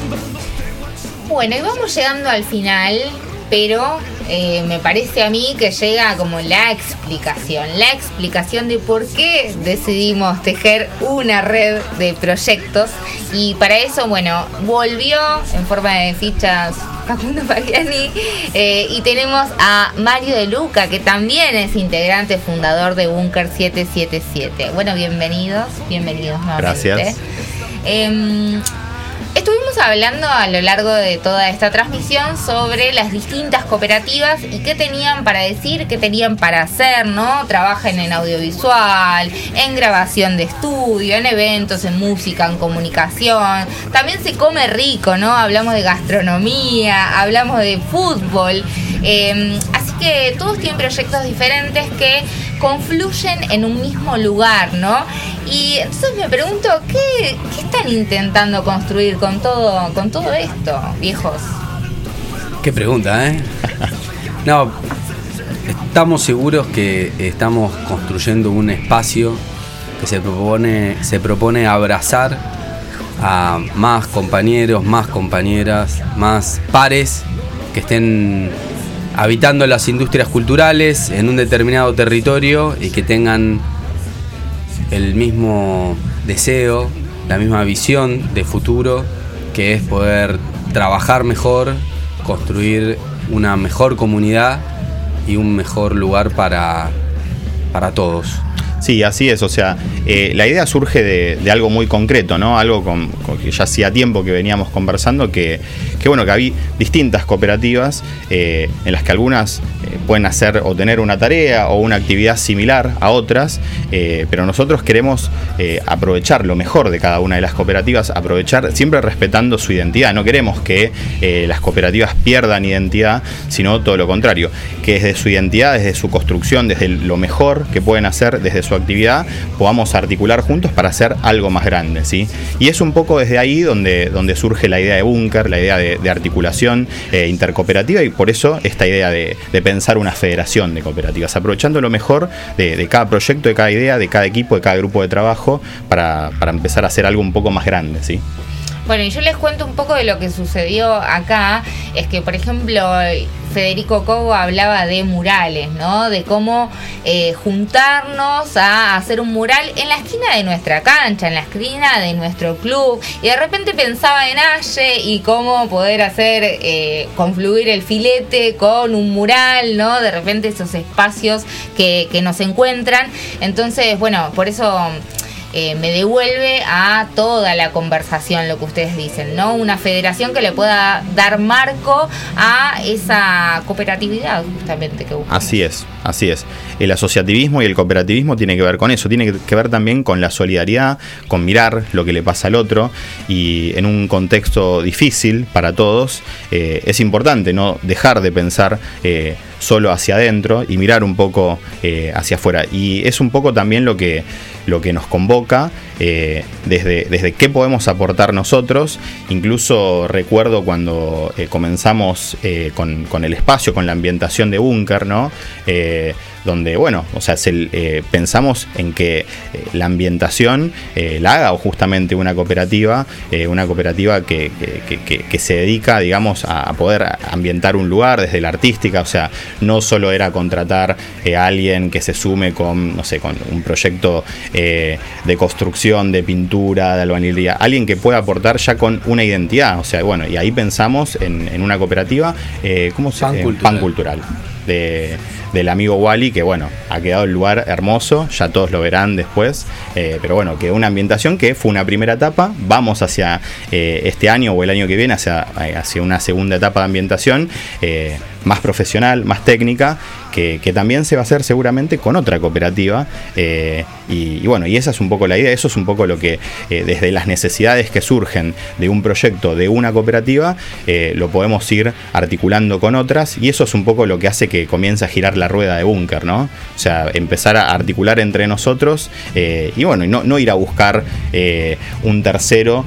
Bueno, y vamos llegando al final, pero me parece a mí que llega como la explicación de por qué decidimos tejer una red de proyectos. Y para eso, bueno, volvió en forma de fichas Facundo Fagiani, y tenemos a Mario De Luca, que también es integrante fundador de Búnker 777. Bueno, bienvenidos nuevamente. Gracias. Estuvimos hablando a lo largo de toda esta transmisión sobre las distintas cooperativas y qué tenían para decir, qué tenían para hacer, ¿no? Trabajan en audiovisual, en grabación de estudio, en eventos, en música, en comunicación. También se come rico, ¿no? Hablamos de gastronomía, hablamos de fútbol. Así que todos tienen proyectos diferentes que confluyen en un mismo lugar, ¿no? Y entonces me pregunto, ¿qué están intentando construir con todo esto, viejos? Qué pregunta, ¿eh? No, estamos seguros que estamos construyendo un espacio que se propone abrazar a más compañeros, más compañeras, más pares que estén habitando las industrias culturales en un determinado territorio y que tengan el mismo deseo, la misma visión de futuro, que es poder trabajar mejor, construir una mejor comunidad y un mejor lugar para todos. Sí, así es, o sea, la idea surge de algo muy concreto, ¿no? Algo con que ya hacía tiempo que veníamos conversando, que bueno, que había distintas cooperativas en las que algunas pueden hacer o tener una tarea o una actividad similar a otras, pero nosotros queremos aprovechar lo mejor de cada una de las cooperativas, aprovechar siempre respetando su identidad. No queremos que las cooperativas pierdan identidad, sino todo lo contrario, que desde su identidad, desde su construcción, desde lo mejor que pueden hacer, desde su actividad, podamos articular juntos para hacer algo más grande, ¿sí? Y es un poco desde ahí donde surge la idea de Búnker, la idea de articulación intercooperativa, y por eso esta idea de pensar una federación de cooperativas, aprovechando lo mejor de cada proyecto, de cada idea, de cada equipo, de cada grupo de trabajo, para empezar a hacer algo un poco más grande, ¿sí? Bueno, y yo les cuento un poco de lo que sucedió acá. Es que, por ejemplo, Federico Cobo hablaba de murales, ¿no? De cómo juntarnos a hacer un mural en la esquina de nuestra cancha, en la esquina de nuestro club. Y de repente pensaba en Aye y cómo poder hacer confluir el filete con un mural, ¿no? De repente esos espacios que nos encuentran. Entonces, bueno, por eso me devuelve a toda la conversación lo que ustedes dicen, ¿no? Una federación que le pueda dar marco a esa cooperatividad justamente que buscamos. Así es. El asociativismo y el cooperativismo tiene que ver con eso, tiene que ver también con la solidaridad, con mirar lo que le pasa al otro, y en un contexto difícil para todos es importante no dejar de pensar solo hacia adentro y mirar un poco hacia afuera. Y es un poco también lo que nos convoca desde qué podemos aportar nosotros. Incluso recuerdo cuando comenzamos con el espacio, con la ambientación de Búnker, ¿no? Donde, bueno, o sea, pensamos en que la ambientación la haga justamente una cooperativa que se dedica, digamos, a poder ambientar un lugar desde la artística. O sea, no solo era contratar a alguien que se sume con, no sé, con un proyecto de construcción, de pintura, de albañilería, alguien que pueda aportar ya con una identidad. O sea, bueno, y ahí pensamos en una cooperativa, ¿cómo se llama? Pan Cultural. Del amigo Wally, que bueno, ha quedado el lugar hermoso, ya todos lo verán después, pero bueno, que una ambientación que fue una primera etapa. Vamos hacia este año o el año que viene hacia una segunda etapa de ambientación más profesional, más técnica, que también se va a hacer seguramente con otra cooperativa, y bueno, y esa es un poco la idea. Eso es un poco lo que desde las necesidades que surgen de un proyecto, de una cooperativa, lo podemos ir articulando con otras, y eso es un poco lo que hace que comience a girar la rueda de Búnker, ¿no? O sea, empezar a articular entre nosotros, y bueno, no ir a buscar un tercero